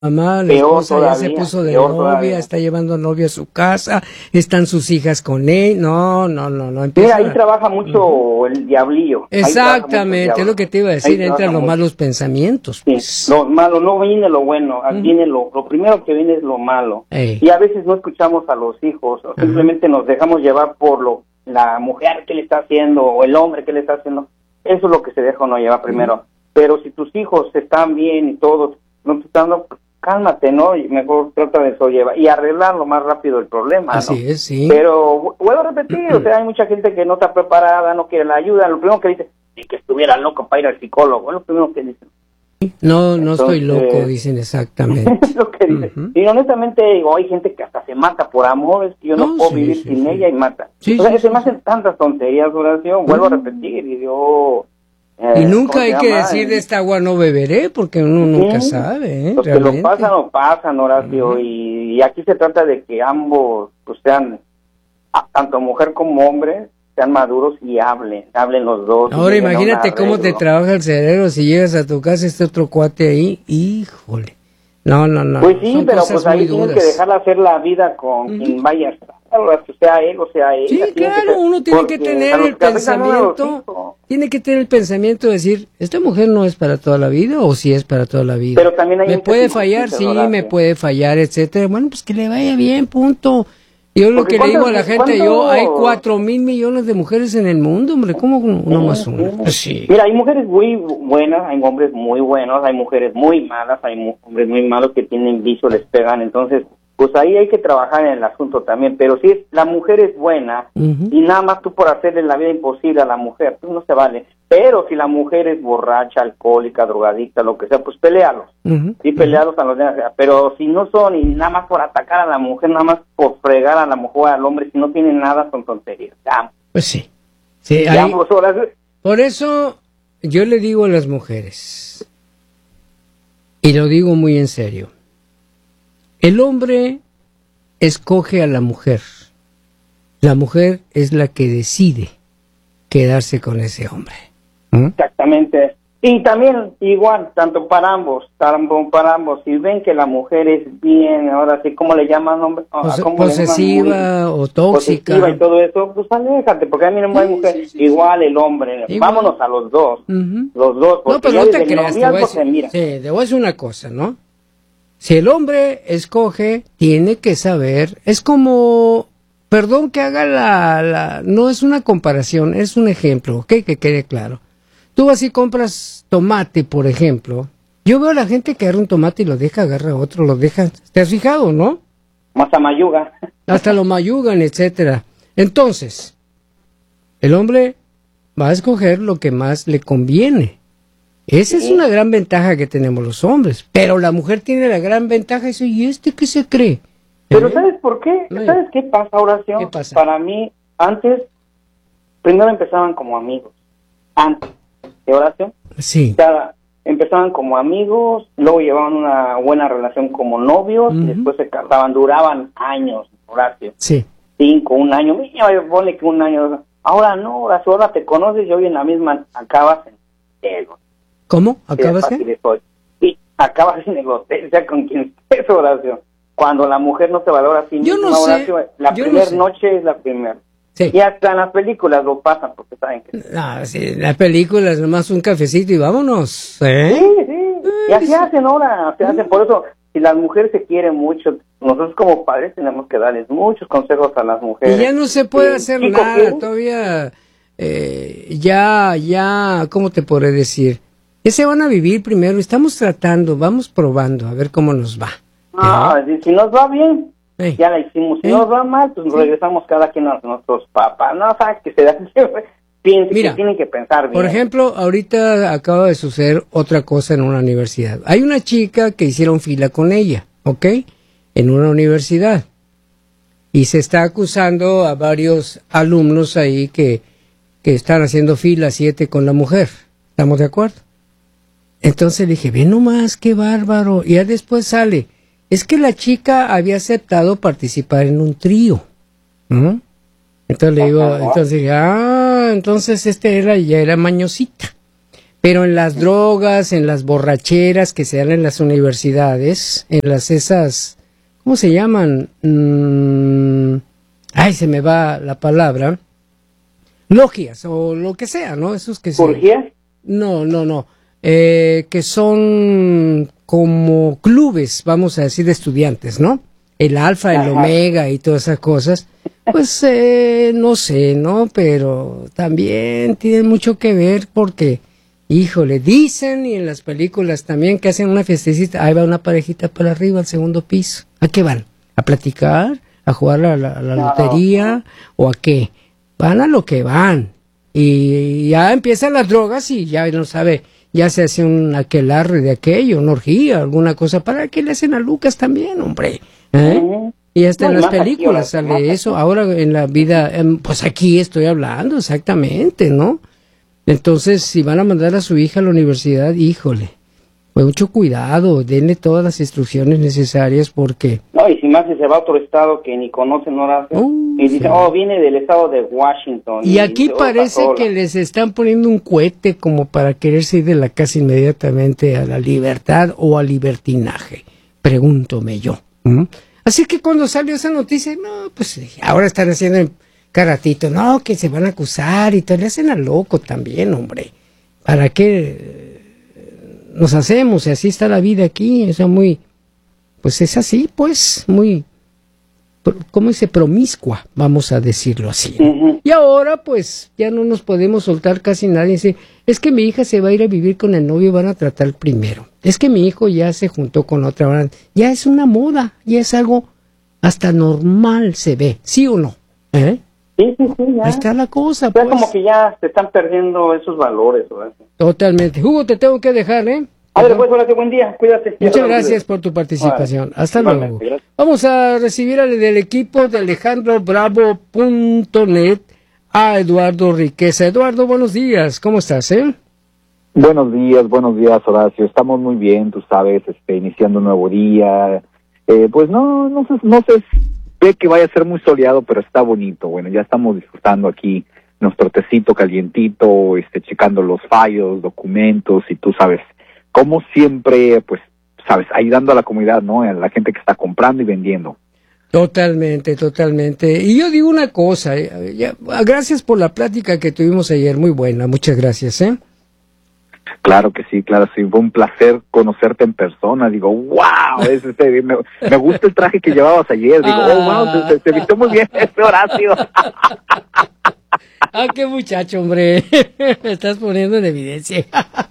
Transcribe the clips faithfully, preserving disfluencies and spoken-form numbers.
mamá, la esposa ya se puso de novia, está llevando novia a su casa, están sus hijas con él, no, no, no, no. Mira, ahí trabaja mucho uh-huh. el diablillo. Exactamente, es lo que te iba a decir, entran los malos pensamientos. Pues. Sí, lo malo, no viene lo bueno, uh-huh. viene lo, lo primero que viene es lo malo. Ey. Y a veces no escuchamos a los hijos, uh-huh. simplemente nos dejamos llevar por lo la mujer que le está haciendo, o el hombre que le está haciendo, eso es lo que se deja uno llevar primero. Uh-huh. Pero si tus hijos están bien y todos, no te están dando, cálmate, ¿no? Y mejor trata de sobrellevar y arreglar lo más rápido el problema, Así ¿no? es, sí. Pero vuelvo a repetir, o sea, hay mucha gente que no está preparada, no quiere la ayuda. Lo primero que dice, sí, que estuviera loco para ir al psicólogo, es lo primero que dicen. No, no Entonces, estoy loco, dicen exactamente. Es lo que dicen. Uh-huh. Y honestamente, digo, hay gente que hasta se mata por amor, es que yo no, no puedo sí, vivir sí, sin sí. ella y mata. Sí, o sea, sí, se sí, me hacen sí. tantas tonterías, oración, vuelvo uh-huh. a repetir, y yo... Eh, y nunca hay que decir de esta agua no beberé, porque uno nunca sí, sabe, ¿eh? Los que lo pasan, lo pasan, Horacio, uh-huh. y, y aquí se trata de que ambos, pues sean, a, tanto mujer como hombre, sean maduros y hablen, hablen los dos. Ahora imagínate cómo te trabaja el cerebro si llegas a tu casa este otro cuate ahí, híjole. No, no, no. Pues sí, pero pues ahí tienes duras. que dejarla hacer la vida con uh-huh. quien vaya a estar, sea él o sea ella. Sí, claro, que, uno tiene que tener el pensamiento, tiene que tener el pensamiento de decir, esta mujer no es para toda la vida o si es para toda la vida. Pero también hay me puede fallar, sí, me puede fallar, etcétera. Bueno, pues que le vaya bien, punto. Yo lo que le digo a la gente, yo, hay cuatro mil millones de mujeres en el mundo, hombre, ¿cómo uno sí, más uno? Pues sí. Mira, hay mujeres muy buenas, hay hombres muy buenos, hay mujeres muy malas, hay mu- hombres muy malos que tienen vicio, les pegan, entonces, pues ahí hay que trabajar en el asunto también, pero si es, la mujer es buena, uh-huh. y nada más tú por hacerle la vida imposible a la mujer, pues no se vale. Pero si la mujer es borracha, alcohólica, drogadicta, lo que sea, pues pelealos. Uh-huh. Sí, pelealos a los demás. Pero si no son, y nada más por atacar a la mujer, nada más por fregar a la mujer, al hombre, si no tienen nada, son tonterías. Ya. Pues sí. sí ya hay... horas. Por eso yo le digo a las mujeres, y lo digo muy en serio, el hombre escoge a la mujer. La mujer es la que decide quedarse con ese hombre. ¿Mm? Exactamente. Y también igual, tanto para ambos, tanto para ambos, si ven que la mujer es bien, ahora sí, ¿cómo le llaman? Hombre? Pos- ¿Cómo posesiva le llaman? O tóxica. Posesiva y todo eso, pues aléjate, porque a mí no hay sí, mujer, sí, sí, igual el hombre, igual. Vámonos a los dos, uh-huh. los dos. No, pero no te creas, te voy, a decir, sí, te voy a decir una cosa, ¿no? Si el hombre escoge, tiene que saber, es como... Perdón que haga la, la... No es una comparación, es un ejemplo, ¿ok? Que quede claro. Tú vas y compras tomate, por ejemplo. Yo veo a la gente que agarra un tomate y lo deja, agarra otro, lo deja. ¿Te has fijado, no? Hasta mayuga. Hasta lo mayugan, etcétera. Entonces, el hombre va a escoger lo que más le conviene. Esa sí. es una gran ventaja que tenemos los hombres. Pero la mujer tiene la gran ventaja y dice, ¿y este qué se cree? Pero ¿sabes por qué? ¿Sabes qué pasa, Horacio? ¿Qué pasa? Para mí, antes, primero empezaban como amigos. Antes de Horacio. Sí. O sea, empezaban como amigos, luego llevaban una buena relación como novios, uh-huh. y después se casaban, duraban años, Horacio. Sí. Cinco, un año, mira, ponle que un año. Ahora no, Horacio, ahora te conoces y hoy en la misma acabas en el hotel. ¿Cómo? ¿Acabas en? Sí, acabas en el hotel, o sea, con quien estés, Horacio. Cuando la mujer no te valora a sí misma, yo no sé, Horacio, la primera no noche es la primera. Sí. Y hasta en las películas lo pasan, porque saben que... No, sí, las películas, nomás un cafecito y vámonos, ¿eh? Sí, sí, y así hacen ahora, se hacen, por eso, si las mujeres se quieren mucho, nosotros como padres tenemos que darles muchos consejos a las mujeres. Y ya no se puede sí, hacer nada, ¿qué? Todavía, eh, ya, ya, ¿cómo te podré decir? Ya se van a vivir primero, estamos tratando, vamos probando, a ver cómo nos va. Ah, ¿eh? si, si nos va bien, Ey. ya la hicimos. Si ¿Eh? nos va mal, pues sí. regresamos cada quien a nuestros papás. No, sabes que se da, piensen Mira, que tienen que pensar bien. Por ejemplo, ahorita acaba de suceder otra cosa en una universidad. Hay una chica que hicieron fila con ella, ¿ok? En una universidad. Y se está acusando a varios alumnos ahí que, que están haciendo fila siete con la mujer. ¿Estamos de acuerdo? Entonces le dije, ve nomás, qué bárbaro. Y ya después sale... Es que la chica había aceptado participar en un trío. ¿Mm? Entonces le digo, entonces dije, ah, entonces este era, ya era mañosita. Pero en las drogas, en las borracheras que se dan en las universidades, en las esas, ¿cómo se llaman? Mm, ay, se me va la palabra. Logias o lo que sea, ¿no? Esos que se... ¿Orgías? No, no, no. Eh, que son como clubes, vamos a decir, de estudiantes, ¿no? El alfa, el Ajá. omega y todas esas cosas. Pues eh, no sé, ¿no? Pero también tiene mucho que ver porque, híjole, dicen y en las películas también que hacen una fiestecita, ahí va una parejita para arriba al segundo piso. ¿A qué van? ¿A platicar? ¿A jugar a la, a la No. lotería? ¿O a qué? Van a lo que van. Y ya empiezan las drogas y ya no sabe, ya se hace un aquelarre de aquello, una orgía, alguna cosa. ¿Para qué le hacen a Lucas también, hombre? ¿Eh? Ujú. Y hasta No, en y las más aquí, películas ahora, más sale aquí. eso. Ahora en la vida, em, pues aquí estoy hablando exactamente, ¿no? Entonces, si van a mandar a su hija a la universidad, híjole, pues mucho cuidado, denle todas las instrucciones necesarias porque... No, y si más si se va a otro estado que ni conocen Horacio, Uh, y dice, sí. oh, viene del estado de Washington. Y aquí dice, oh, parece pasó que la- les están poniendo un cohete como para quererse ir de la casa inmediatamente a la libertad o al libertinaje, pregúntome yo. ¿Mm? Así que cuando salió esa noticia, no, pues ahora están haciendo en caratito, no, que se van a acusar y todo, le hacen al loco también, hombre. ¿Para qué eh, nos hacemos? Y así está la vida aquí, o sea, muy, pues es así, pues, muy... ¿cómo dice? Promiscua, vamos a decirlo así. Ujú. Y ahora, pues, ya no nos podemos soltar casi nadie. Dice, es que mi hija se va a ir a vivir con el novio y van a tratar primero. Es que mi hijo ya se juntó con otra. Van- Ya es una moda, ya es algo hasta normal se ve, ¿sí o no? ¿Eh? Sí, sí, sí, ya. Ahí está la cosa, Ya pues. como que ya se están perdiendo esos valores, Horacio. Totalmente. Hugo, te tengo que dejar, ¿eh? A ver, pues, Horacio, buen día, cuídate. Muchas gracias por tu participación. Vale. Hasta Igualmente, luego. gracias. Vamos a recibir al del equipo de alejandro bravo punto net a Eduardo Riqueza. Eduardo, buenos días. ¿Cómo estás, eh? Buenos días, buenos días, Horacio. Estamos muy bien, tú sabes, este, iniciando un nuevo día. Eh, pues no, no sé, no sé, ve que vaya a ser muy soleado, pero está bonito. Bueno, ya estamos disfrutando aquí nuestro tecito calientito, este, checando los fallos, documentos y tú sabes, como siempre, pues, sabes, ayudando a la comunidad, ¿no? A la gente que está comprando y vendiendo. Totalmente, totalmente. Y yo digo una cosa, eh, ya, gracias por la plática que tuvimos ayer, muy buena, muchas gracias, ¿eh? Claro que sí, claro, sí, fue un placer conocerte en persona. Digo, wow, es, este, me, me gusta el traje que llevabas ayer. Digo, oh, wow, se, se vistió muy bien este Horacio. Ah, qué muchacho, hombre. Me estás poniendo en evidencia.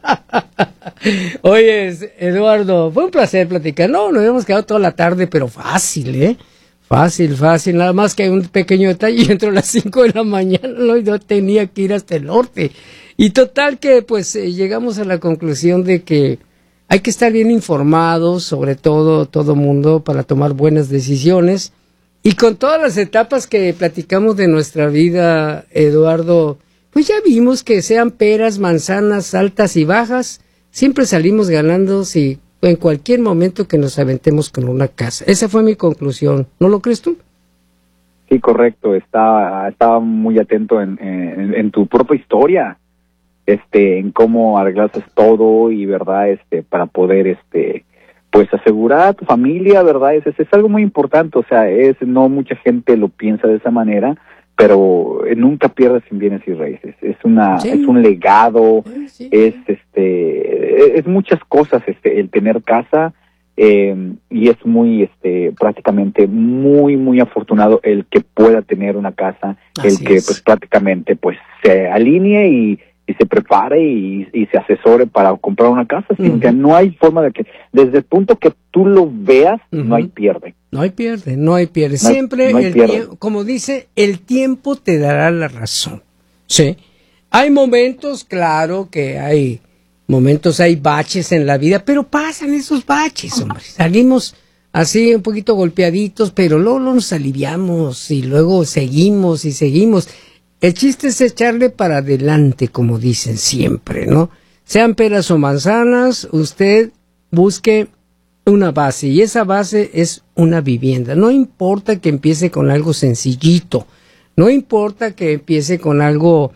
Oye, Eduardo, fue un placer platicar. No, nos habíamos quedado toda la tarde, pero fácil, ¿eh? Fácil, fácil. Nada más que hay un pequeño detalle. Yo entro a las cinco de la mañana, ¿no? Y yo tenía que ir hasta el norte. Y total que, pues, eh, llegamos a la conclusión de que hay que estar bien informados, sobre todo, todo mundo, para tomar buenas decisiones. Y con todas las etapas que platicamos de nuestra vida, Eduardo, pues ya vimos que sean peras, manzanas, altas y bajas, siempre salimos ganando si en cualquier momento que nos aventemos con una casa. Esa fue mi conclusión. ¿No lo crees tú? Sí, correcto. Estaba, estaba muy atento en, en, en tu propia historia, este, en cómo arreglaste todo y verdad, este, para poder, este, pues asegurar a tu familia, verdad, es, es, es algo muy importante. O sea, es, no mucha gente lo piensa de esa manera, pero eh, nunca pierdes sin bienes y raíces. Es una, Sí. es un legado, Sí, sí. es, este, es muchas cosas, este, el tener casa. Eh, y es muy, este, prácticamente muy, muy afortunado el que pueda tener una casa, Así el que es. pues prácticamente pues se alinee y, y se prepare y, y se asesore para comprar una casa, sin Ujú. que no hay forma de que, desde el punto que tú lo veas, Ujú. no hay pierde. No hay pierde, no hay pierde. No hay- Siempre, no hay el pierde. tiempo, como dice, el tiempo te dará la razón. Sí. Hay momentos, claro, que hay momentos, hay baches en la vida, pero pasan esos baches, hombre. Salimos así un poquito golpeaditos, pero luego nos aliviamos y luego seguimos y seguimos. El chiste es echarle para adelante, como dicen siempre, ¿no? Sean peras o manzanas, usted busque una base y esa base es una vivienda. No importa que empiece con algo sencillito, no importa que empiece con algo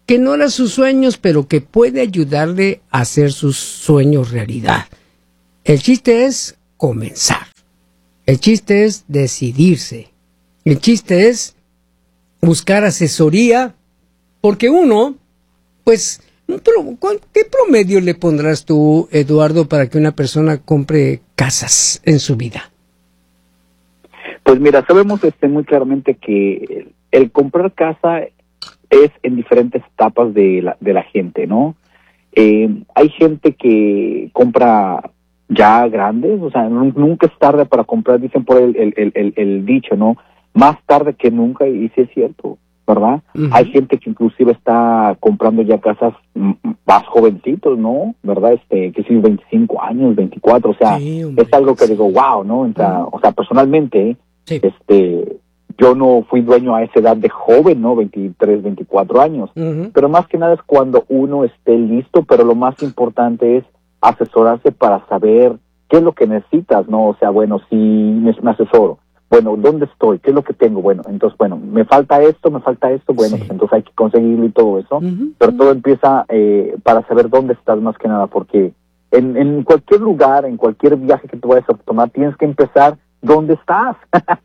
que no eran sus sueños, pero que puede ayudarle a hacer sus sueños realidad. El chiste es comenzar. El chiste es decidirse. El chiste es buscar asesoría, porque uno, pues, ¿qué promedio le pondrás tú, Eduardo, para que una persona compre casas en su vida? Pues mira, sabemos este muy claramente que el comprar casa es en diferentes etapas de la, de la gente, ¿no? Eh, hay gente que compra ya grandes, o sea, nunca es tarde para comprar, dicen por el, el, el, el dicho, ¿no? Más tarde que nunca, y sí es cierto, ¿verdad? Uh-huh. Hay gente que inclusive está comprando ya casas más jovencitos, ¿no? ¿Verdad? Este, que sí, veinticinco años, veinticuatro, o sea, sí, es algo que digo, wow, ¿no? O sea, uh-huh. o sea personalmente, sí. este, yo no fui dueño a esa edad de joven, ¿no? veintitrés, veinticuatro años, uh-huh. pero más que nada es cuando uno esté listo, pero lo más importante es asesorarse para saber qué es lo que necesitas, ¿no? O sea, bueno, si me, me asesoro, bueno, ¿dónde estoy? ¿Qué es lo que tengo? Bueno, entonces, bueno, me falta esto, me falta esto, bueno, sí. pues entonces hay que conseguirlo y todo eso, uh-huh. pero todo empieza eh, para saber dónde estás más que nada, porque en, en cualquier lugar, en cualquier viaje que tú vayas a tomar, tienes que empezar dónde estás,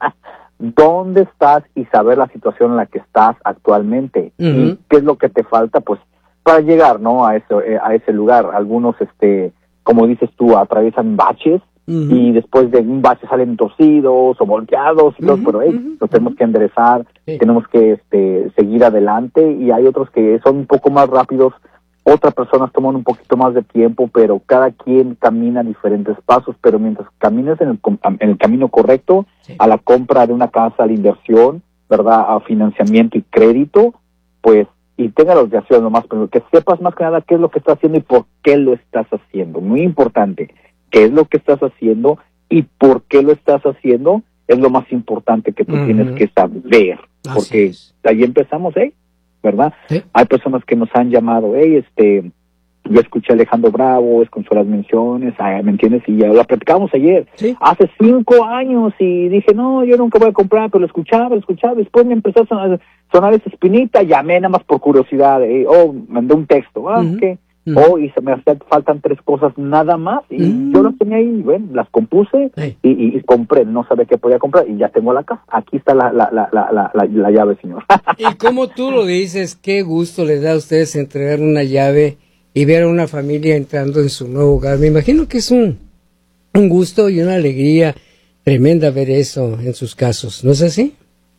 dónde estás y saber la situación en la que estás actualmente, uh-huh. y qué es lo que te falta, pues, para llegar, ¿no? A ese, a ese lugar. Algunos, este, como dices tú, atraviesan baches, uh-huh. y después de un bache salen torcidos o volteados y uh-huh. todo, pero hey, uh-huh. nos tenemos que enderezar, sí. tenemos que este, seguir adelante, y hay otros que son un poco más rápidos, otras personas toman un poquito más de tiempo, pero cada quien camina diferentes pasos, pero mientras camines en el, en el camino correcto, sí. a la compra de una casa, a la inversión, ¿verdad? A financiamiento y crédito, pues, y tenga la obligación nomás, pero que sepas más que nada qué es lo que estás haciendo y por qué lo estás haciendo. Muy importante, qué es lo que estás haciendo y por qué lo estás haciendo es lo más importante que tú uh-huh. tienes que saber, porque ahí empezamos, ¿eh? ¿Verdad? ¿Sí? Hay personas que nos han llamado, hey, este, yo escuché a Alejandro Bravo, escuché las menciones, ¿me entiendes? Y ya la platicamos ayer, ¿sí? Hace cinco años, y dije, no, yo nunca voy a comprar, pero lo escuchaba, lo escuchaba, después me empezó a sonar, sonar esa espinita, llamé nada más por curiosidad, eh, oh, mandé un texto, ah, uh-huh. ¿qué? Uh-huh. Oh, y se me hacían, faltan tres cosas nada más, y uh-huh. yo las tenía ahí, bueno, las compuse, hey. y, y, y compré, no sabía qué podía comprar, y ya tengo la casa, aquí está la, la, la, la, la, la, la llave, señor. Y como tú lo dices, qué gusto les da a ustedes entregar una llave y ver a una familia entrando en su nuevo hogar. Me imagino que es un, un gusto y una alegría tremenda ver eso en sus casos, ¿no es así?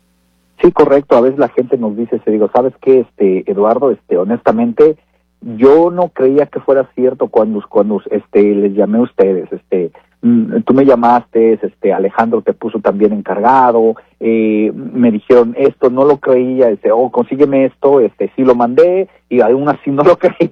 Sí, correcto. A veces la gente nos dice, se digo, ¿sabes qué, este, Eduardo? Este, honestamente, yo no creía que fuera cierto cuando, cuando, este, les llamé a ustedes, este, tú me llamaste, este, Alejandro te puso también encargado, eh, me dijeron esto, no lo creía, este, oh, consígueme esto, este, sí lo mandé, y aún así no lo creía,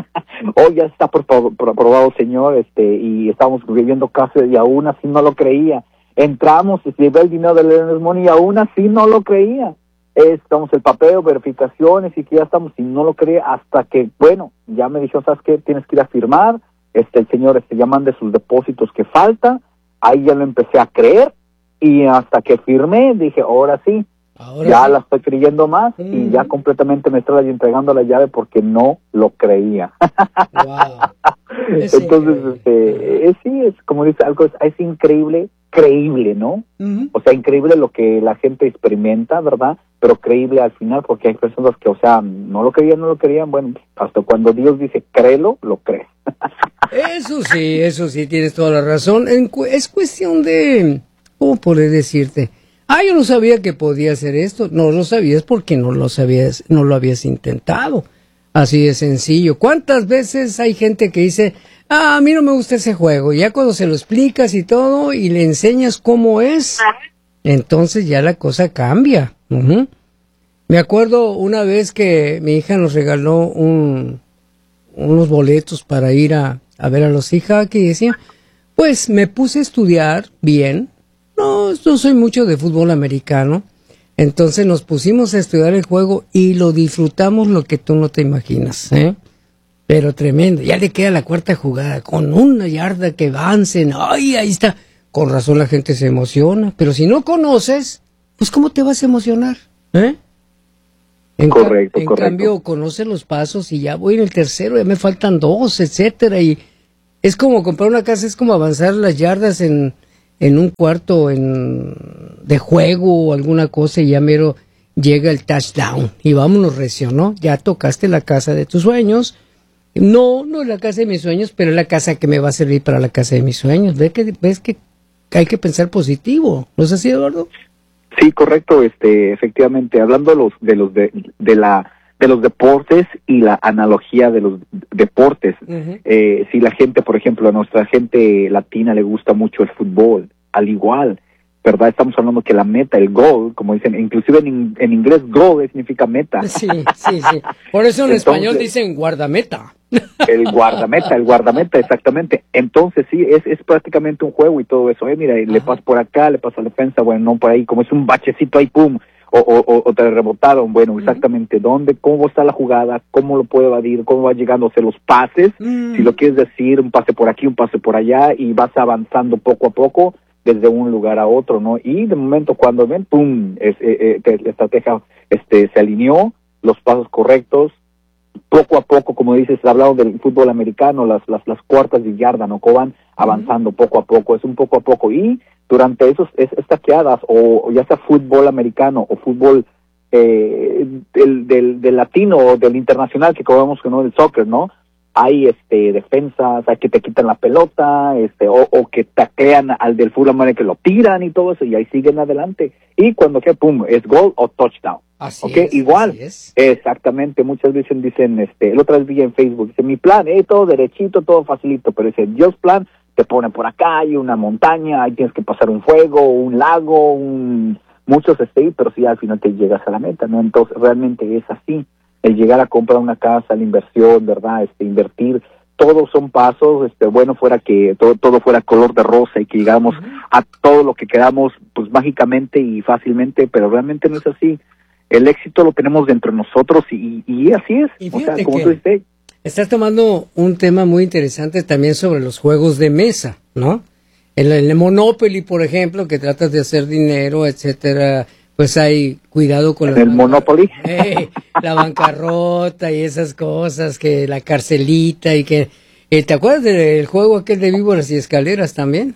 oh, ya está por, por, por aprobado, señor, este, y estábamos viviendo casa y aún así no lo creía, entramos, llevé el dinero del Learner's Money y aún así no lo creía, estamos el papel, verificaciones y que ya estamos, y no lo creía hasta que, bueno, ya me dijeron, ¿sabes qué? Tienes que ir a firmar, este, el señor, este, ya mande sus depósitos que falta, ahí ya lo empecé a creer, y hasta que firmé, dije, ahora sí, ahora ya sí. La estoy creyendo más, mm. y ya completamente me estoy entregando la llave porque no lo creía. Wow. Entonces, este, es, sí, es como dice, algo es, es increíble, creíble, ¿no? Uh-huh. O sea, increíble lo que la gente experimenta, ¿verdad? Pero creíble al final, porque hay personas que, o sea, no lo creían, no lo querían, bueno, hasta cuando Dios dice, créelo, lo crees. Eso sí, eso sí, tienes toda la razón. En cu- es cuestión de, ¿cómo podré decirte? Ah, yo no sabía que podía hacer esto. No lo sabías porque no lo sabías, no lo habías intentado. Así de sencillo. ¿Cuántas veces hay gente que dice, ah, a mí no me gusta ese juego? Ya cuando se lo explicas y todo y le enseñas cómo es, entonces ya la cosa cambia. Uh-huh. Me acuerdo una vez que mi hija nos regaló un, unos boletos para ir a, a ver a los hijas, que decía, pues me puse a estudiar bien. No, no soy mucho de fútbol americano. Entonces nos pusimos a estudiar el juego y lo disfrutamos lo que tú no te imaginas, ¿eh? Pero tremendo. Ya le queda la cuarta jugada con una yarda que avancen. ¡Ay, ahí está! Con razón la gente se emociona. Pero si no conoces, pues ¿cómo te vas a emocionar? ¿Eh? En correcto, ca- en correcto. cambio, conoce los pasos y ya voy en el tercero, ya me faltan dos, etcétera. Y es como comprar una casa, es como avanzar las yardas en, en un cuarto en, de juego o alguna cosa y ya mero llega el touchdown. Y vámonos recio, ¿no? Ya tocaste la casa de tus sueños. No, no es la casa de mis sueños, pero es la casa que me va a servir para la casa de mis sueños. ¿Ves que, ves que hay que pensar positivo? ¿No es así, Eduardo? Sí, correcto, este, efectivamente, hablando de los, de los, de, de la, de los deportes y la analogía de los deportes, uh-huh. eh, si la gente, por ejemplo, a nuestra gente latina le gusta mucho el fútbol, al igual, ¿verdad? Estamos hablando que la meta, el goal, como dicen, inclusive en, en inglés goal significa meta. Sí, sí, sí. Por eso en Entonces, español dicen guardameta. El guardameta, el guardameta, exactamente. Entonces sí, es, es prácticamente un juego y todo eso. Eh, mira, Ajá. le pasas por acá, le pasas a la defensa, bueno, no por ahí, como es un bachecito ahí, pum, o, o, o te rebotaron, bueno, uh-huh. exactamente dónde, cómo está la jugada, cómo lo puede evadir, cómo va llegando a hacer los pases, uh-huh. si lo quieres decir, un pase por aquí, un pase por allá, y vas avanzando poco a poco desde un lugar a otro, ¿no? Y de momento cuando ven, pum, es, eh, eh, la estrategia este, se alineó, los pasos correctos, poco a poco, como dices, hablado del fútbol americano, las las las cuartas de yarda, ¿no? Van avanzando uh-huh. poco a poco, es un poco a poco, y durante esos es, estas quedadas, o, o ya sea fútbol americano, o fútbol eh, del, del, del latino, o del internacional, que como que no, del soccer, ¿no? Hay este defensas, hay que te quitan la pelota, este, o, o que taclean al del fútbol americano, que lo tiran y todo eso, y ahí siguen adelante, y cuando que pum, es gol o touchdown. Así okay, es, igual, así es. Exactamente, muchas veces dicen, este, el otra vez vi en Facebook, dice, mi plan, eh, todo derechito, todo facilito, pero dice, Dios plan, te pone por acá, hay una montaña, ahí tienes que pasar un fuego, un lago, un, muchos este, pero sí, al final te llegas a la meta, ¿no? Entonces, realmente es así, el llegar a comprar una casa, la inversión, ¿verdad? Este, invertir, todos son pasos, este, bueno, fuera que todo, todo fuera color de rosa y que llegáramos uh-huh. a todo lo que queramos, pues, mágicamente y fácilmente, pero realmente no es así. El éxito lo tenemos dentro de nosotros y, y así es. Y o sea, como que tú dices, estás tomando un tema muy interesante también sobre los juegos de mesa, ¿no? En el, el Monopoly, por ejemplo, que tratas de hacer dinero, etcétera, pues hay cuidado con la el Monopoly, eh, la bancarrota y esas cosas, que la carcelita y que eh, ¿te acuerdas del juego aquel de víboras y escaleras también?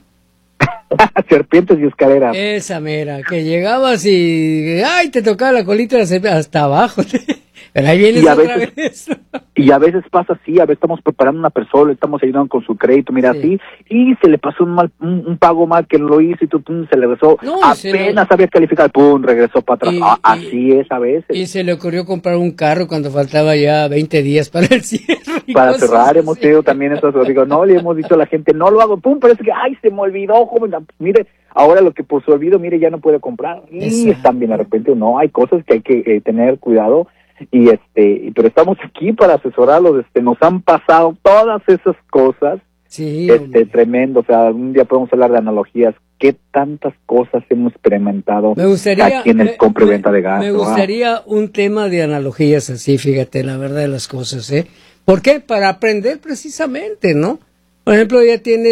Serpientes y escaleras. Esa mera, que llegabas y ay, te tocaba la colita de la serpiente hasta abajo. Pero ahí vienes otra veces, vez. Y a veces pasa así, a veces estamos preparando a una persona, estamos ayudando con su crédito, mira, sí. así, y se le pasó un mal un, un pago mal que lo hizo y tú, pum, se le regresó, no, apenas lo... había calificado, pum, regresó para atrás. Y, ah, y, así es a veces. Y se le ocurrió comprar un carro cuando faltaba ya veinte días para el cierre. Para cerrar, hemos así. tenido también eso, digo, no, le hemos dicho a la gente, no lo hago, pum, parece que, ay, se me olvidó, joven, mire, ahora lo que por su olvido, mire, ya no puede comprar. Y Exacto. están bien arrepentidos, no, hay cosas que hay que eh, tener cuidado. Y este, pero estamos aquí para asesorarlos, este, nos han pasado todas esas cosas, sí, este, hombre. tremendo, o sea, un día podemos hablar de analogías, qué tantas cosas hemos experimentado me gustaría, aquí en el compra y venta de gas. Me gustaría ah. un tema de analogías así, fíjate, la verdad de las cosas, ¿eh? ¿Por qué? Para aprender precisamente, ¿no? Por ejemplo, ya tiene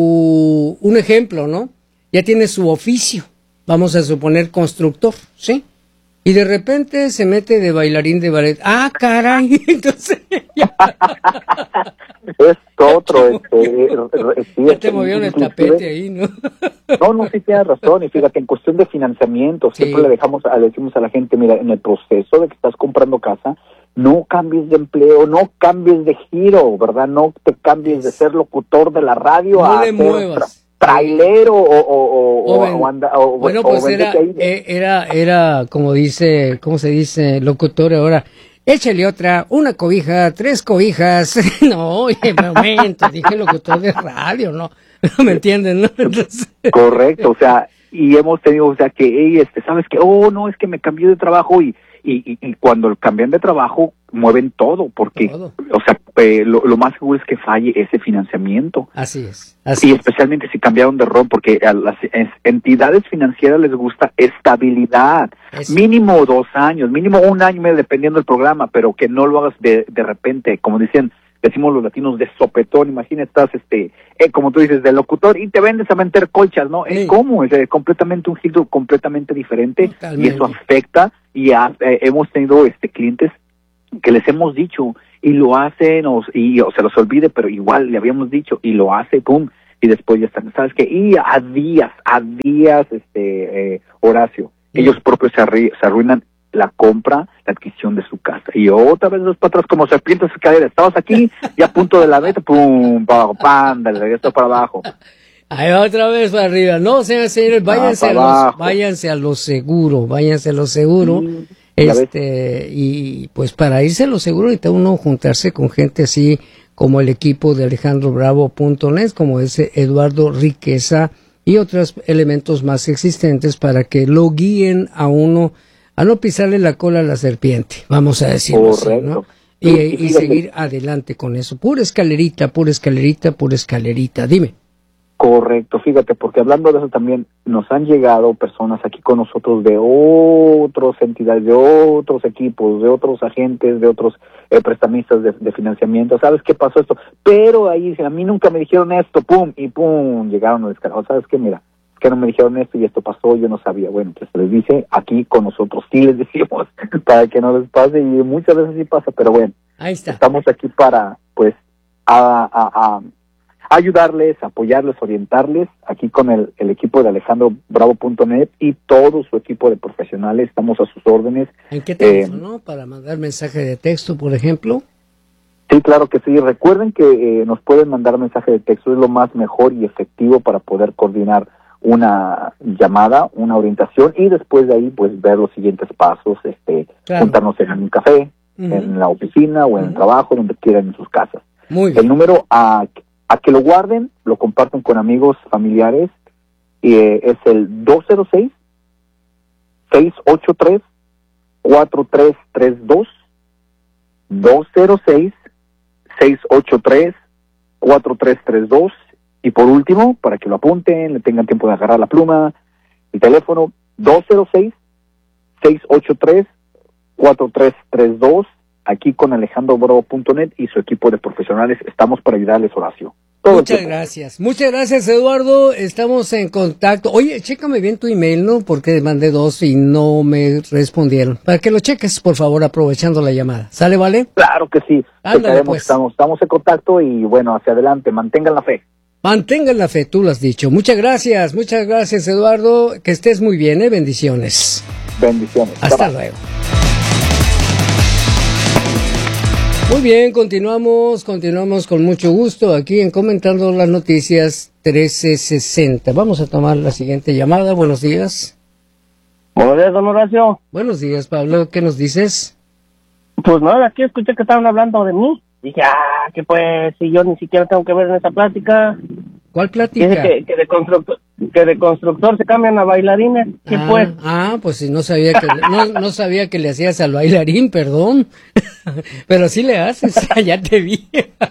su, un ejemplo, ¿no? Ya tiene su oficio, vamos a suponer constructor, ¿sí? Y de repente se mete de bailarín de ballet. ¡Ah, caray! Entonces ya... Es otro. Este, sí, ya te movieron el tapete ahí, ¿no? No, no, sí tienes razón. Y fíjate, en cuestión de financiamiento, siempre sí. le dejamos, le decimos a la gente, mira, en el proceso de que estás comprando casa, no cambies de empleo, no cambies de giro, ¿verdad? No te cambies de ser locutor de la radio no a le muevas. Trailero o, o, o, o, ven, o, anda, o bueno pues o era, era era como dice cómo se dice locutor ahora, échale otra, una cobija, tres cobijas. No, oye, momento, dije locutor de radio, no, no me entienden, ¿no? Entonces... Correcto, o sea, y hemos tenido, o sea, que hey, este, sabes que, oh, no, es que me cambié de trabajo y y, y, y cuando cambian de trabajo mueven todo, porque, todo. o sea, eh, lo, lo más seguro es que falle ese financiamiento. Así es. Así y es. especialmente si cambiaron de rol, porque a las entidades financieras les gusta estabilidad, Eso. mínimo dos años, mínimo un año, dependiendo del programa, pero que no lo hagas de, de repente, como dicen, decimos los latinos, de sopetón. Imagina, estás, este, eh, como tú dices, de locutor y te vendes a vender colchas, ¿no? Sí. ¿Cómo? Es eh, completamente un giro completamente diferente. Totalmente. Y eso afecta, y ha, eh, hemos tenido este clientes que les hemos dicho, y lo hacen, o, y o se los olvide, pero igual le habíamos dicho, y lo hace, pum, y después ya están, ¿sabes qué? Y a días, a días, este, eh, Horacio, sí. ellos propios se, arru se arruinan la compra, la adquisición de su casa. Y otra vez dos para atrás como serpientes escaleras. Estabas aquí y a punto de la meta, pum, para abajo, pam, de regreso para abajo. Ahí otra vez para arriba. No, señores, señores, váyanse, ah, a los, váyanse a lo seguro, váyanse a lo seguro. Mm, este, y pues para irse a lo seguro necesita uno juntarse con gente así como el equipo de Alejandro Bravo punto net, como ese Eduardo Riqueza y otros elementos más existentes para que lo guíen a uno a no pisarle la cola a la serpiente, vamos a decirlo así, ¿no? Y, y, y seguir adelante con eso. Pura escalerita, pura escalerita, pura escalerita. Dime. Correcto, fíjate, porque hablando de eso también nos han llegado personas aquí con nosotros de otras entidades, de otros equipos, de otros agentes, de otros eh, prestamistas de, de financiamiento. ¿Sabes qué pasó esto? Pero ahí a mí nunca me dijeron esto, pum, y pum, llegaron a descargar. ¿Sabes qué? Mira, que no me dijeron esto y esto pasó, yo no sabía. Bueno, pues les dice aquí con nosotros, sí les decimos, para que no les pase, y muchas veces sí pasa, pero bueno, ahí está. Estamos aquí para, pues, a, a, a ayudarles, apoyarles, orientarles, aquí con el, el equipo de Alejandro Bravo punto net y todo su equipo de profesionales, estamos a sus órdenes. ¿En qué teléfono? Eh, ¿Para mandar mensaje de texto, por ejemplo? Sí, claro que sí. Recuerden que eh, nos pueden mandar mensaje de texto, es lo más mejor y efectivo para poder coordinar una llamada, una orientación, y después de ahí pues ver los siguientes pasos, este, claro. juntarnos en un café, uh-huh. en la oficina o en uh-huh. el trabajo, donde quieran, en sus casas. Muy bien. El número a, a que lo guarden, lo compartan con amigos, familiares, eh, es el dos cero seis, seis ocho tres, cuatro tres tres dos, dos cero seis, seis ocho tres, cuatro tres tres dos. Y por último, para que lo apunten, le tengan tiempo de agarrar la pluma, el teléfono dos cero seis, seis ocho tres, cuatro tres tres dos, aquí con Alejandro Bravo punto net y su equipo de profesionales. Estamos para ayudarles, Horacio. Todo Muchas gracias. Muchas gracias, Eduardo. Estamos en contacto. Oye, chécame bien tu email, ¿no? Porque mandé dos y no me respondieron. Para que lo cheques, por favor, aprovechando la llamada. ¿Sale, vale? Claro que sí. Ándale, pues. Estamos, estamos en contacto y, bueno, hacia adelante. Mantengan la fe. Mantengan la fe, tú lo has dicho. Muchas gracias, muchas gracias, Eduardo. Que estés muy bien, ¿eh? Bendiciones. Bendiciones. Hasta Bye. luego. Muy bien, continuamos, continuamos con mucho gusto aquí en Comentando las Noticias trece sesenta. Vamos a tomar la siguiente llamada. Buenos días. Buenos días, don Horacio. Buenos días, Pablo. ¿Qué nos dices? Pues nada, aquí escuché que estaban hablando de mí. Dije, ah, que pues, si yo ni siquiera tengo que ver en esa plática. ¿Cuál plática? Dice que, que de constructor, que de constructor se cambian a bailarines. ¿Qué ah, pues? Ah, pues si no sabía que, no, no sabía que le hacías al bailarín, perdón. Pero sí le haces, ya te vi.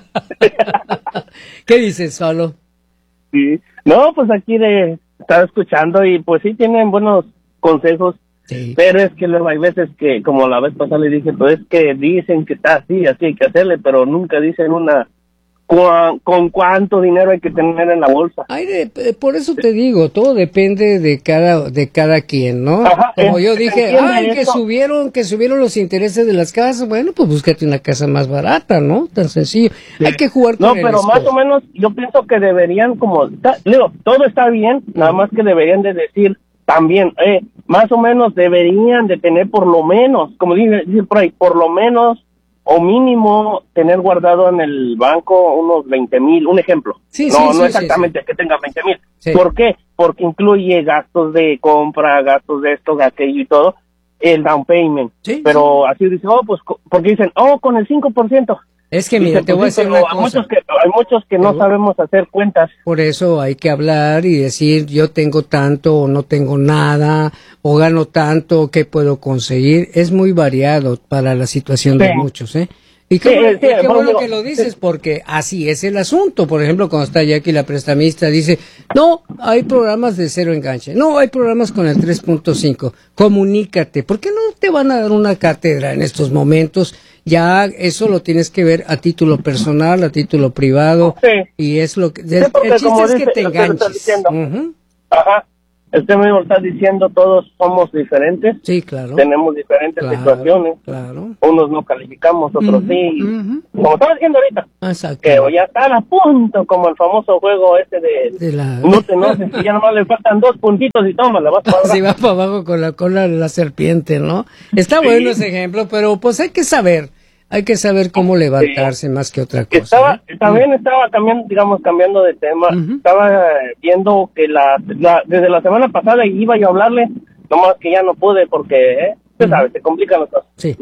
¿Qué dices, Pablo? Sí, no, pues aquí de, estaba escuchando y pues sí tienen buenos consejos. Sí. Pero es que luego hay veces que, como la vez pasada le dije, pues es que dicen que está así, así hay que hacerle, pero nunca dicen una cu- con cuánto dinero hay que tener en la bolsa. Ay, de, por eso te digo, todo depende de cada de cada quien, ¿no? Ajá, como es, yo dije, ay, que subieron, que subieron los intereses de las casas, bueno, pues búscate una casa más barata, ¿no? Tan sencillo. Sí. Hay que jugar con No, pero riesgo. más o menos yo pienso que deberían como, ta, digo, todo está bien, nada más que deberían de decir también, eh, más o menos deberían de tener por lo menos, como dice, dice por ahí, por lo menos o mínimo tener guardado en el banco unos veinte mil, un ejemplo. Sí, no, sí, no sí, exactamente sí, sí. que tenga veinte mil. Sí. ¿Por qué? Porque incluye gastos de compra, gastos de esto, de aquello y todo, el down payment. Sí, pero sí. así dicen, oh, pues, porque dicen, oh, con el cinco por ciento. Es que mira, Dice, te voy a pues, decir pero una hay cosa. Muchos que, hay muchos que no sabemos hacer cuentas. Por eso hay que hablar y decir, yo tengo tanto o no tengo nada, o gano tanto, ¿qué puedo conseguir? Es muy variado para la situación Sí. de muchos, ¿eh? Y qué, Sí, bueno, sí, y qué por bueno ejemplo, que lo dices, porque así es el asunto. Por ejemplo, cuando está Jackie la prestamista, dice, no, hay programas de cero enganche, no, hay programas con el tres punto cinco, comunícate. ¿Por qué no te van a dar una cátedra en estos momentos? Ya eso lo tienes que ver a título personal, a título privado, Sí. y es lo que... Sí, el porque chiste como es que dice- te lo que le estás enganches. diciendo. Ujú. Ajá. Usted mismo está diciendo, todos somos diferentes. Sí, claro. Tenemos diferentes Claro, situaciones. claro. Unos no calificamos, otros Ujú, sí. ujú. Como estaba diciendo ahorita, Exacto. que ya están a punto, como el famoso juego ese de, De la... no te enojes, que ya nomás le faltan dos puntitos y toma, la vas para Se va para abajo con la cola de la serpiente, ¿no? Está bueno ese ejemplo, pero pues hay que saber, hay que saber cómo levantarse más que otra cosa. Estaba, ¿eh? también estaba cambiando, digamos, cambiando de tema. Ujú. Estaba eh, viendo que la, la, desde la semana pasada iba yo a hablarle, nomás que ya no pude porque, ¿eh? Usted Ujú. sabe, se complican las cosas. Sí.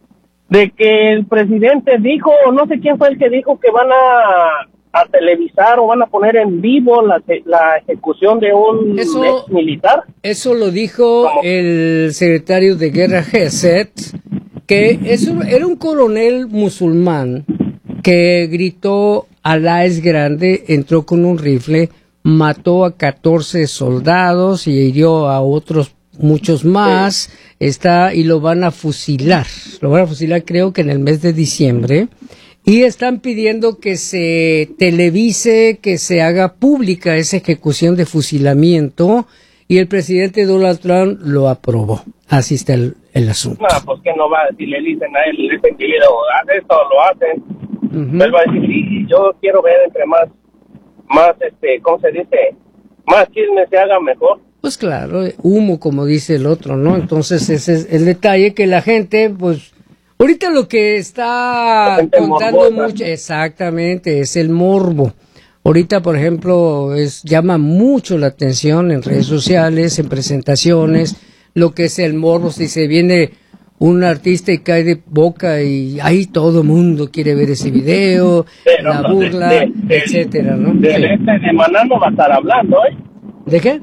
De que el presidente dijo, no sé quién fue el que dijo que van a, a televisar o van a poner en vivo la, la ejecución de un Eso- ex militar. Eso lo dijo ¿Cómo? el secretario de Guerra Geset, que eso era un coronel musulmán que gritó Alá es grande, entró con un rifle, mató a catorce soldados y hirió a otros muchos más, está y lo van a fusilar, lo van a fusilar creo que en el mes de diciembre, y están pidiendo que se televise, que se haga pública esa ejecución de fusilamiento, y el presidente Donald Trump lo aprobó. Así está el, el asunto. No, pues que no va, si le dicen a él, le dicen que haz esto, lo hacen. Ujú. Él va a decir, sí, yo quiero ver entre más, más, este, ¿cómo se dice? Más chisme se haga mejor. Pues claro, humo, como dice el otro, ¿no? Entonces ese es el detalle, que la gente, pues, ahorita lo que está La gente contando morbosa. mucho, exactamente, es el morbo. Ahorita, por ejemplo, es llama mucho la atención en redes sociales, en presentaciones, lo que es el morbo, si se viene un artista y cae de boca y ahí todo mundo quiere ver ese video, Pero, la no, burla, de- de- etcétera, ¿no? De, Sí. este de Maná no va a estar hablando, ¿eh? ¿De qué?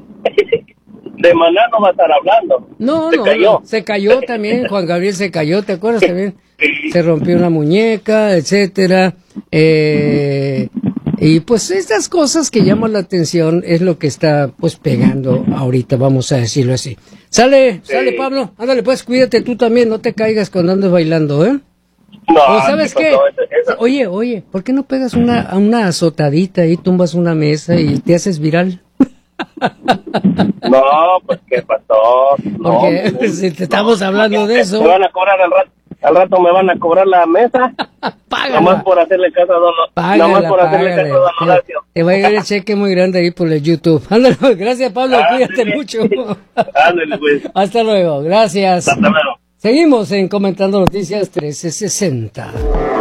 De Maná no va a estar hablando. No, Se no, cayó. no, se cayó también, Juan Gabriel se cayó, ¿te acuerdas también? Se rompió una muñeca, etcétera. Eh, y pues estas cosas que llaman la atención es lo que está pues pegando ahorita, vamos a decirlo así. Sale, Sí. sale Pablo, ándale pues, cuídate tú también, no te caigas cuando andes bailando, ¿eh? No, O sabes ¿qué qué, pasó? Eso- eso- oye, oye, ¿por qué no pegas una, una azotadita y tumbas una mesa y te haces viral? No, pues ¿qué pasó? No, Porque no, si te estamos hablando de eso. Me van a cobrar al rato, al rato me van a cobrar la mesa, Págala. nomás por hacerle caso a Don, Págala, nomás por hacerle págale. caso a Don Horacio. Te va a llegar el cheque muy grande ahí por el YouTube. Ándale, gracias Pablo, Ah, cuídate sí. mucho. Ándale, pues. Hasta luego, gracias. Hasta luego. Seguimos en Comentando Noticias trece sesenta.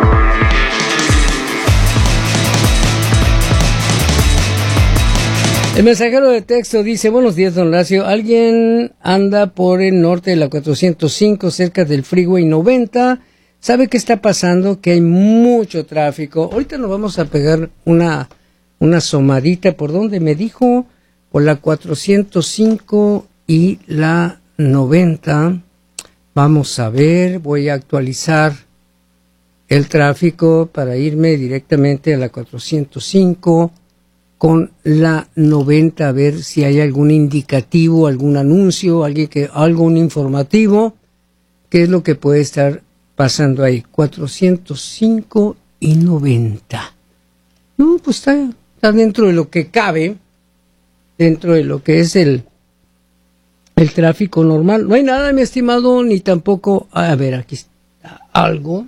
El mensajero de texto dice, buenos días, don Horacio. Alguien anda por el norte de la cuatrocientos cinco, cerca del Freeway noventa. ¿Sabe qué está pasando? Que hay mucho tráfico. Ahorita nos vamos a pegar una, una asomadita. ¿Por dónde me dijo? Por la cuatrocientos cinco y la noventa. Vamos a ver, voy a actualizar el tráfico para irme directamente a la cuatrocientos cinco con la noventa, a ver si hay algún indicativo, algún anuncio, alguien que, algún informativo, qué es lo que puede estar pasando ahí. cuatrocientos cinco y noventa. No, pues está, está dentro de lo que cabe, dentro de lo que es el, el tráfico normal. No hay nada, mi estimado, ni tampoco, a ver, aquí está algo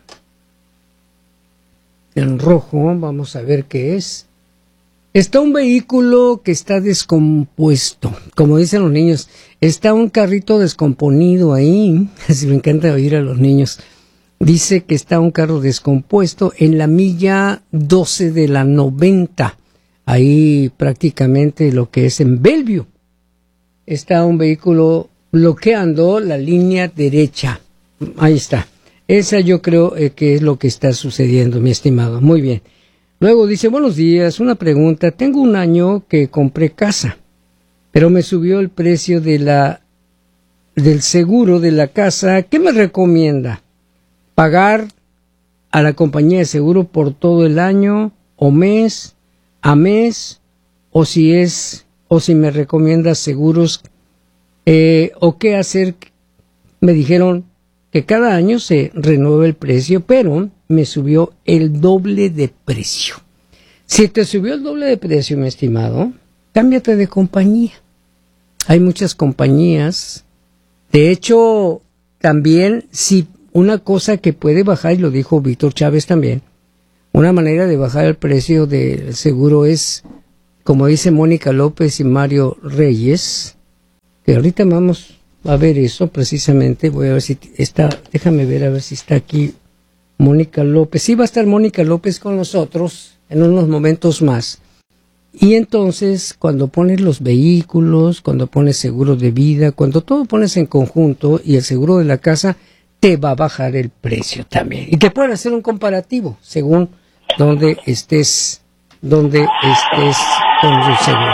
en rojo, vamos a ver qué es. Está un vehículo que está descompuesto, como dicen los niños, está un carrito descomponido ahí, así me encanta oír a los niños. Dice que está un carro descompuesto en la milla doce de la noventa, ahí prácticamente lo que es en Bellevue. Está un vehículo bloqueando la línea derecha, ahí está. Esa yo creo eh, que es lo que está sucediendo, mi estimado. Muy bien. Luego dice, buenos días, una pregunta. Tengo un año que compré casa, pero me subió el precio de la del seguro de la casa. ¿Qué me recomienda? ¿Pagar a la compañía de seguro por todo el año o mes a mes, o si es, o si me recomiendas seguros, eh, o qué hacer. Me dijeron que cada año se renueva el precio, pero me subió el doble de precio. Si te subió el doble de precio, mi estimado, cámbiate de compañía. Hay muchas compañías. De hecho, también, si una cosa que puede bajar, y lo dijo Víctor Chávez también, una manera de bajar el precio del seguro es, como dice Mónica López y Mario Reyes, que ahorita vamos a ver eso precisamente. Voy a ver si está, déjame ver a ver si está aquí Mónica López. Sí va a estar Mónica López con nosotros en unos momentos más. Y entonces, cuando pones los vehículos, cuando pones seguro de vida, cuando todo pones en conjunto y el seguro de la casa, te va a bajar el precio también. Y te pueden hacer un comparativo según donde estés, donde estés con tu seguro.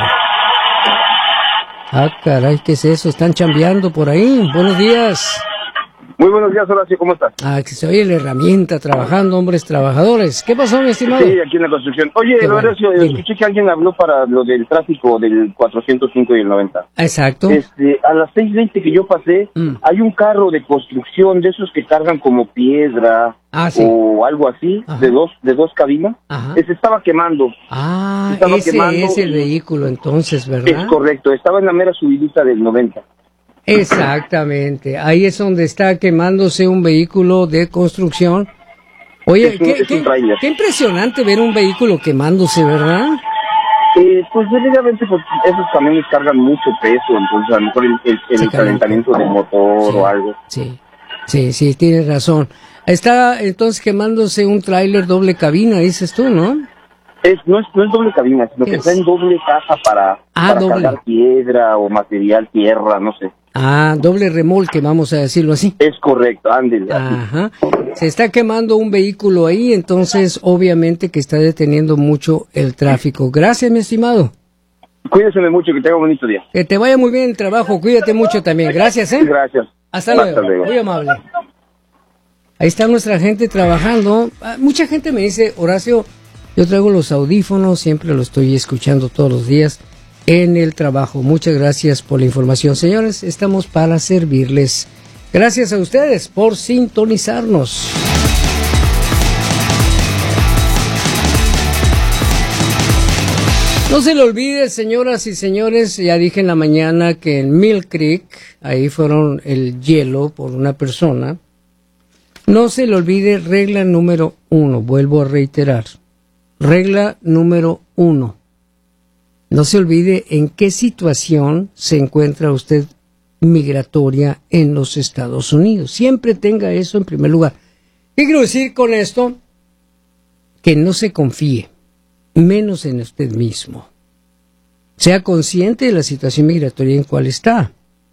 Ah, caray, ¿qué es eso? Están chambeando por ahí. Buenos días. Muy buenos días, Horacio, ¿cómo estás? Ah, que se oye la herramienta, trabajando, hombres trabajadores. ¿Qué pasó, mi estimado? Sí, aquí en la construcción. Oye, Qué Horacio, bueno. escuché que alguien habló para lo del tráfico del cuatrocientos cinco y el noventa. Exacto. Este, a las seis veinte que yo pasé, mm. hay un carro de construcción de esos que cargan como piedra ah, sí. o algo así, Ajá. de dos de dos cabinas. Ajá. Se estaba quemando. Ah, estaba ese quemando es el y... vehículo entonces, ¿verdad? Es correcto, estaba en la mera subidita del noventa. Exactamente, ahí es donde está quemándose un vehículo de construcción. Oye, es un, qué, es qué, qué impresionante ver un vehículo quemándose, ¿verdad? Eh, pues obviamente pues, esos camiones cargan mucho peso, entonces a lo mejor el, el, el calentamiento del motor sí, o algo. Sí, sí, sí, tienes razón. Está entonces quemándose un tráiler doble cabina, dices tú, ¿no? Es, no, es, no es doble cabina, sino que está en doble caja para, ah, para doble. cargar piedra o material, tierra, no sé. Ah, doble remolque, vamos a decirlo así. Es correcto, ándele. Ajá. Se está quemando un vehículo ahí, entonces obviamente que está deteniendo mucho el tráfico. Gracias, mi estimado. Cuídese mucho, que tenga un bonito día. Que te vaya muy bien el trabajo, cuídate mucho también. Gracias, ¿eh? Gracias. Hasta luego. Hasta luego. Muy amable. Ahí está nuestra gente trabajando. Mucha gente me dice, Horacio, yo traigo los audífonos, siempre lo estoy escuchando todos los días en el trabajo. Muchas gracias por la información, señores. Estamos para servirles. Gracias a ustedes por sintonizarnos. No se le olvide, señoras y señores, ya dije en la mañana que en Mill Creek, ahí fueron el hielo por una persona. No se le olvide regla número uno, vuelvo a reiterar. Regla número uno. No se olvide en qué situación se encuentra usted migratoria en los Estados Unidos. Siempre tenga eso en primer lugar. ¿Qué quiero decir con esto? Que no se confíe, menos en usted mismo. Sea consciente de la situación migratoria en cual está.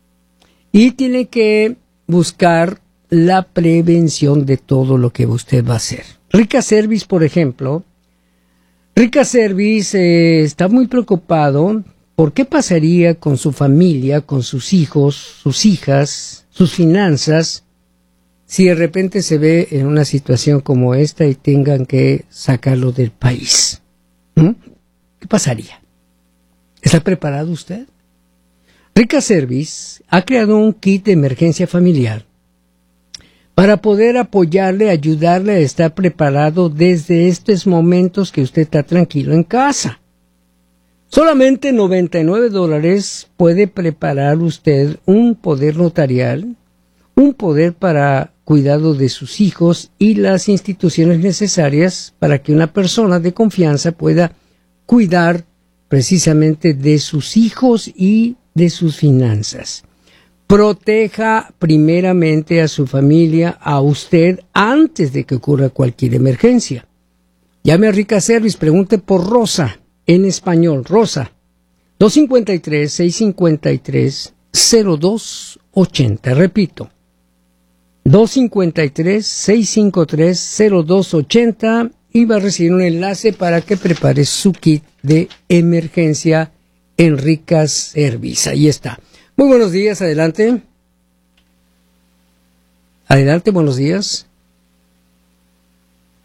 Y tiene que buscar la prevención de todo lo que usted va a hacer. Rica Service, por ejemplo, Rica Service eh, está muy preocupado por qué pasaría con su familia, con sus hijos, sus hijas, sus finanzas, si de repente se ve en una situación como esta y tengan que sacarlo del país. ¿Mm? ¿Qué pasaría? ¿Está preparado usted? Rica Service ha creado un kit de emergencia familiar para poder apoyarle, ayudarle a estar preparado desde estos momentos que usted está tranquilo en casa. Solamente noventa y nueve dólares puede preparar usted un poder notarial, un poder para cuidado de sus hijos y las instituciones necesarias para que una persona de confianza pueda cuidar precisamente de sus hijos y de sus finanzas. Proteja primeramente a su familia, a usted, antes de que ocurra cualquier emergencia. Llame a Rica Service, pregunte por Rosa, en español, Rosa, dos cinco tres, seis cinco tres, cero dos ocho cero, repito, dos cinco tres, seis cinco tres, cero dos ocho cero, y va a recibir un enlace para que prepare su kit de emergencia en Rica Service. Ahí está. Muy buenos días, adelante. Adelante, buenos días.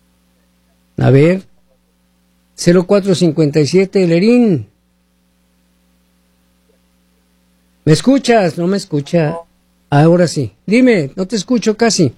A ver. cero cuatro cincuenta y siete, Lerín. ¿Me escuchas? No me escucha. Ahora sí. Dime, no te escucho casi.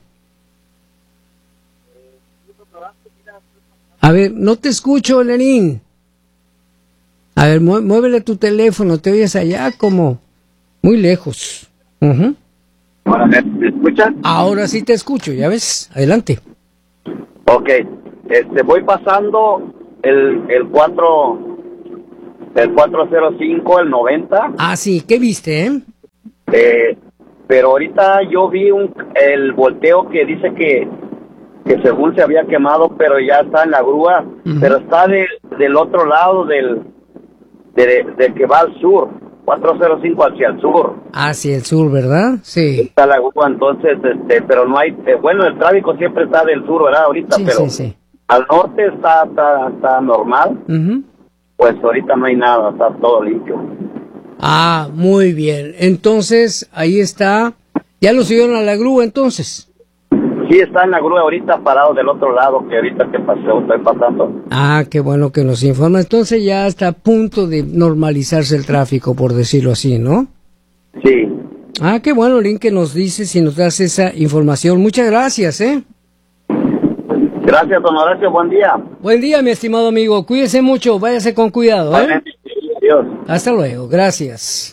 A ver, no te escucho, Lenín. A ver, mué- muévele tu teléfono, te oyes allá como muy lejos. Ujú. ¿Me escuchas? Ahora sí te escucho, ya ves. Adelante. Ok, este, voy pasando el, el cuatro, el cuatrocientos cinco, el noventa, Ah, sí, ¿qué viste, eh? eh, pero ahorita yo vi un, el volteo que dice que, que según se había quemado, pero ya está en la grúa, Ujú. pero está de, del otro lado del, de, de que va al sur, cuatrocientos cinco hacia el sur. Hacia el sur, ¿verdad? Sí. Está la grúa, entonces, este, pero no hay, eh, bueno, el tráfico siempre está del sur, ¿verdad? Ahorita, Sí, pero sí, sí. al norte está, está, está normal, Ujú. pues ahorita no hay nada, está todo limpio. Ah, muy bien. Entonces, ahí está. ¿Ya lo subieron a la grúa entonces? Sí, está en la grúa ahorita parado del otro lado, que ahorita que paseo estoy pasando. Ah, qué bueno que nos informa. Entonces ya está a punto de normalizarse el tráfico, por decirlo así, ¿no? Sí, Ah, qué bueno, Lin, que nos dices y nos das esa información. Muchas gracias, ¿eh? gracias, don Horacio, buen día. Buen día, mi estimado amigo. Cuídese mucho, váyase con cuidado, ¿eh? Adiós. Hasta luego, gracias.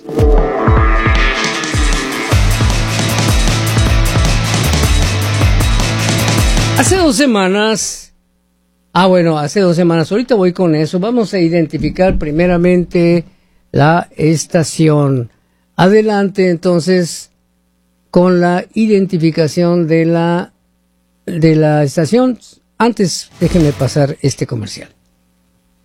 Hace dos semanas, ah bueno, hace dos semanas, ahorita voy con eso, vamos a identificar primeramente la estación. Adelante entonces con la identificación de la, de la estación. Antes déjenme pasar este comercial.